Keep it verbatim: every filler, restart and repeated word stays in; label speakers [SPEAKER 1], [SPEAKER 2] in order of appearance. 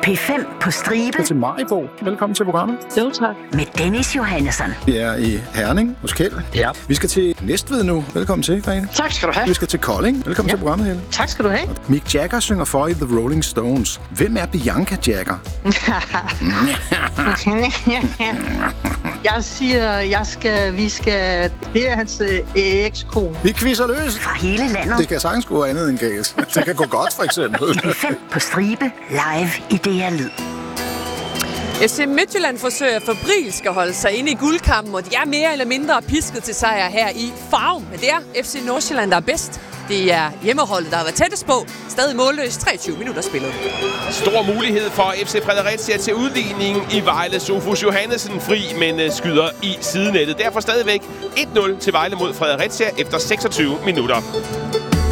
[SPEAKER 1] P fem på stribe.
[SPEAKER 2] Til Maribo. Velkommen til programmet.
[SPEAKER 3] Jo, tak.
[SPEAKER 1] Med Dennis Johannesson.
[SPEAKER 2] Vi er i Herning hos Kjeld.
[SPEAKER 3] Ja.
[SPEAKER 2] Vi skal til Næstved nu. Velkommen til, Grete.
[SPEAKER 3] Tak skal du have.
[SPEAKER 2] Vi skal til Kolding. Velkommen
[SPEAKER 3] Ja.
[SPEAKER 2] til programmet, Helle.
[SPEAKER 3] Tak skal du have.
[SPEAKER 2] Mick Jagger synger for i The Rolling Stones. Hvem er Bianca Jagger?
[SPEAKER 3] Jeg siger, jeg skal, vi skal... Det er hans øh, ekskone.
[SPEAKER 2] Vi quizzer løs.
[SPEAKER 1] Fra hele landet.
[SPEAKER 2] Det kan sagtens gå andet end galt. Det kan gå godt, for eksempel.
[SPEAKER 1] P fem på stribe. Live i D R Lyd.
[SPEAKER 4] F C Midtjylland forsøger febrilsk at holde sig inde i guldkampen, og de er mere eller mindre pisket til sejr her i Farum. Men det er F C Nordsjælland, der er bedst. Det er hjemmeholdet, der har været tættest på. Stadig målløs, treogtyve minutter spillet.
[SPEAKER 5] Stor mulighed for F C Fredericia til udligningen i Vejle. Sofus Johannesen fri, men skyder i sidenettet. Derfor stadigvæk et nul til Vejle mod Fredericia efter seksogtyve minutter.